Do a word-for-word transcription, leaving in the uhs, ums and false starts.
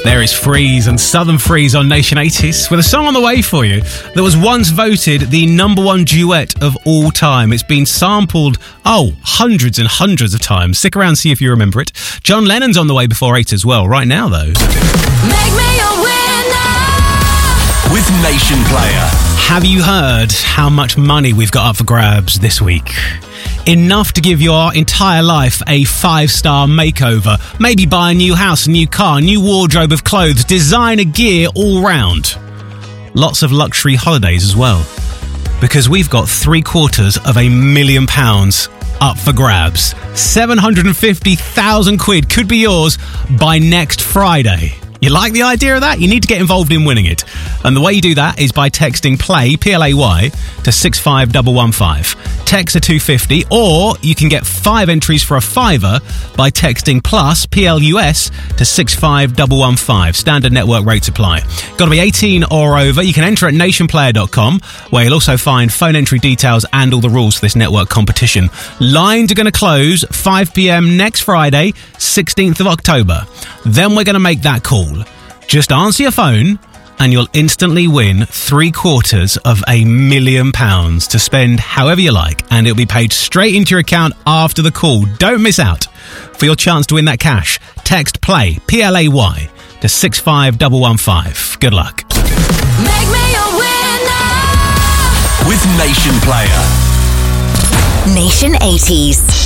There is Freeze and Southern Freeze on Nation eighties with a song on the way for you that was once voted the number one duet of all time. It's been sampled, oh, hundreds and hundreds of times. Stick around, see if you remember it. John Lennon's on the way before eight as well. Right now, though. Make me a winner with Nation Player. Have you heard how much money we've got up for grabs this week? Enough to give your entire life a five-star makeover. Maybe buy a new house, a new car, a new wardrobe of clothes, designer gear all round. Lots of luxury holidays as well. Because we've got three quarters of a million pounds up for grabs. seven hundred fifty thousand quid could be yours by next Friday. You like the idea of that? You need to get involved in winning it. And the way you do that is by texting PLAY, P L A Y, to six five one one five. Text a two fifty, or you can get five entries for a fiver by texting PLUS, P L U S, to six five one one five. Standard network rates apply. Got to be eighteen or over. You can enter at nation player dot com, where you'll also find phone entry details and all the rules for this network competition. Lines are going to close five p.m. next Friday, sixteenth of October. Then we're going to make that call. Just answer your phone and you'll instantly win three quarters of a million pounds to spend however you like, and it'll be paid straight into your account after the call. Don't miss out. For your chance to win that cash, text PLAY, P L A Y, to six five one one five. Good luck. Make me a winner with Nation Player. Nation eighties.